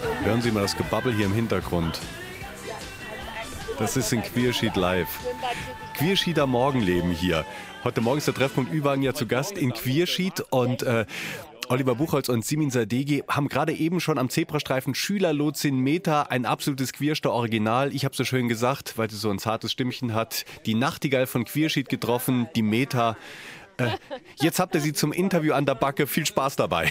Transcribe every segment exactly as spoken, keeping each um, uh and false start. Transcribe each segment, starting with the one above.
Hören Sie mal das Gebabbel hier im Hintergrund. Das ist in Queerschied live. Queerschieder Morgenleben hier. Heute Morgen ist der Treffpunkt Ü-Wagen ja zu Gast in Queerschied und äh, Oliver Buchholz und Simin Sadeghi haben gerade eben schon am Zebrastreifen Schülerlotsin Meta, ein absolutes Queerster-Original. Ich habe so schön gesagt, weil sie so ein zartes Stimmchen hat, die Nachtigall von Queerschied getroffen, die Meta. Äh, jetzt habt ihr sie zum Interview an der Backe. Viel Spaß dabei.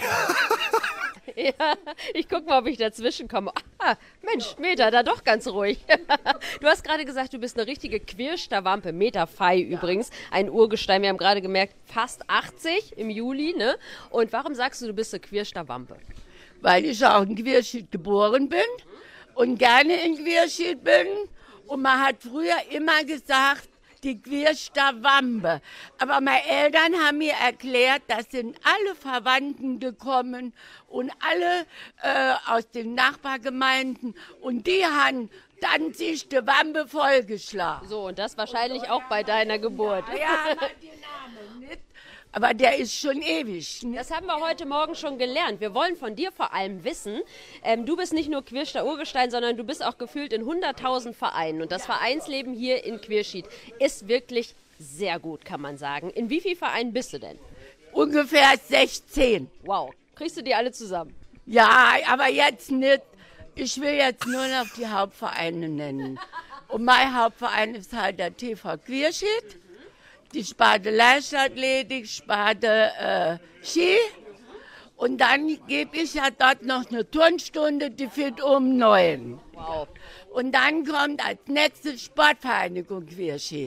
Ja, ich guck mal, ob ich dazwischen komme. Ah, Mensch, Meta, da doch ganz ruhig. Du hast gerade gesagt, du bist eine richtige Queerster-Wampe. Meta Fey übrigens, ein Urgestein. Wir haben gerade gemerkt, fast achtzig im Juli, ne? Und warum sagst du, du bist eine Queerster-Wampe? Weil ich auch in Queerschied geboren bin und gerne in Queerschied bin. Und man hat früher immer gesagt, die Queerster Wampe. Aber meine Eltern haben mir erklärt, das sind alle Verwandten gekommen und alle äh, aus den Nachbargemeinden und die haben dann sich die Wampe vollgeschlagen. So, und das wahrscheinlich auch bei deiner Geburt. Ja, ja, den Namen nicht. Aber der ist schon ewig. Ne? Das haben wir heute Morgen schon gelernt. Wir wollen von dir vor allem wissen, ähm, du bist nicht nur Queerster Urgestein, sondern du bist auch gefühlt in hunderttausend Vereinen. Und das Vereinsleben hier in Queerschied ist wirklich sehr gut, kann man sagen. In wie vielen Vereinen bist du denn? Ungefähr sechzehn. Wow. Kriegst du die alle zusammen? Ja, aber jetzt nicht. Ich will jetzt nur noch die Hauptvereine nennen. Und mein Hauptverein ist halt der T V Queerschied. Die Sparte Leichtathletik, Sparte äh, Ski. Und dann gebe ich ja dort noch eine Turnstunde, die fängt um neun. Wow. Und dann kommt als nächstes Sportvereinigung Queerschied.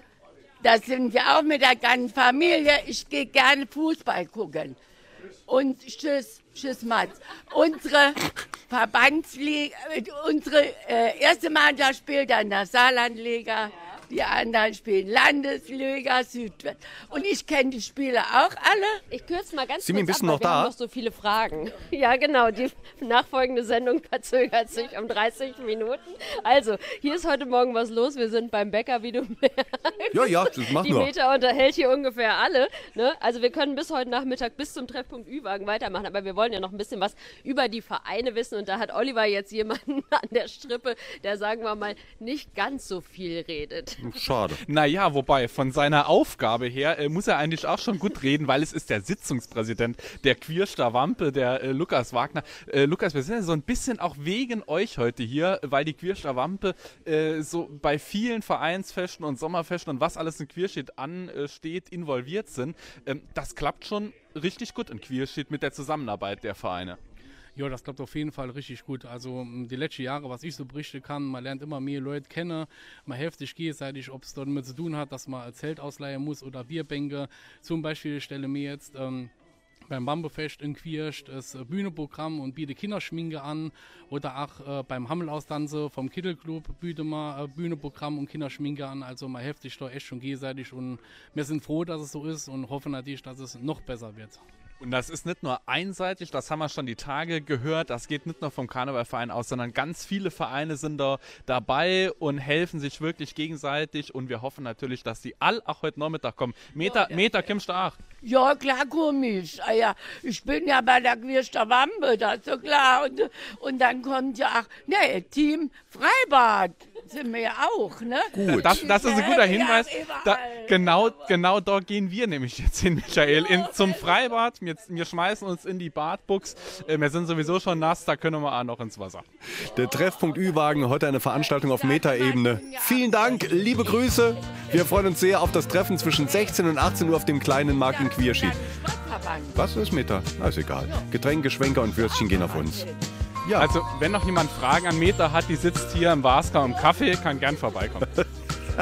Da sind wir auch mit der ganzen Familie. Ich gehe gerne Fußball gucken. Und tschüss, tschüss Mats. Unsere Verbandsliga, unsere äh, erste Mannschaft spielt an der Saarlandliga. Die anderen spielen Landesliga, Südwest. Und ich kenne die Spieler auch alle. Ich kürze mal ganz Simin, kurz bist du ab, noch weil wir da? haben noch so viele Fragen. Ja, genau. Die nachfolgende Sendung verzögert sich um dreißig Minuten. Also, hier ist heute Morgen was los. Wir sind beim Bäcker, wie du merkst. Ja, ja, das machen Die wir. Meta unterhält hier ungefähr alle. Ne? Also, wir können bis heute Nachmittag, bis zum Treffpunkt Ü-Wagen weitermachen. Aber wir wollen ja noch ein bisschen was über die Vereine wissen. Und da hat Oliver jetzt jemanden an der Strippe, der, sagen wir mal, nicht ganz so viel redet. Schade. Naja, wobei, von seiner Aufgabe her äh, muss er eigentlich auch schon gut reden, weil es ist der Sitzungspräsident der Queerster Wampe, der äh, Lukas Wagner. Äh, Lukas, wir sind ja so ein bisschen auch wegen euch heute hier, weil die Queerster Wampe äh, so bei vielen Vereinsfesten und Sommerfesten und was alles in Queerschied ansteht, involviert sind. Ähm, das klappt schon richtig gut in Queerschied mit der Zusammenarbeit der Vereine. Ja, das klappt auf jeden Fall richtig gut. Also die letzten Jahre, was ich so berichten kann, man lernt immer mehr Leute kennen, man hilft sich gegenseitig, ob es damit zu tun hat, dass man ein Zelt ausleihen muss oder Bierbänke. Zum Beispiel stelle mir jetzt ähm, beim Wambefest in Quierscht das Bühnenprogramm und biete Kinderschminke an oder auch äh, beim Hammelausdanze vom Kittelclub biete man äh, Bühnenprogramm und Kinderschminke an. Also man hilft sich da echt schon gegenseitig und wir sind froh, dass es so ist und hoffen natürlich, dass es noch besser wird. Und das ist nicht nur einseitig, das haben wir schon die Tage gehört, das geht nicht nur vom Karnevalverein aus, sondern ganz viele Vereine sind da dabei und helfen sich wirklich gegenseitig und wir hoffen natürlich, dass die all auch heute Nachmittag kommen. Meta, Meta, kommst du auch? Ja, klar, komisch. Ah, ja, ich bin ja bei der Queerster Wampe, das ist so klar. Und, und dann kommt ja auch, ne, Team Freibad sind wir ja auch, ne? Gut. Das, das ist ein guter Hinweis. Da, genau, genau da gehen wir nämlich jetzt hin, Michael, in, zum Freibad. Wir, wir schmeißen uns in die Badbuchs. Äh, wir sind sowieso schon nass, da können wir auch noch ins Wasser. Der Treffpunkt Ü-Wagen, heute eine Veranstaltung auf Meta-Ebene. Vielen Dank, liebe Grüße. Wir freuen uns sehr auf das Treffen zwischen sechzehn und achtzehn Uhr auf dem kleinen Markt in Queerschied. Was ist Meta? Na, ist egal. Getränke, Schwenker und Würstchen gehen auf uns. Ja. Also, wenn noch jemand Fragen an Meta hat, die sitzt hier im Wasgau im Café, kann gern vorbeikommen.